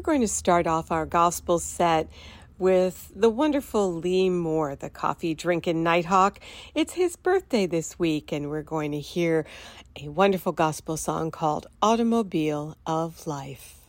We're going to start off our gospel set with the wonderful Lee Moore, the coffee drinking Nighthawk. It's his birthday this week, and we're going to hear a wonderful gospel song called Automobile of Life.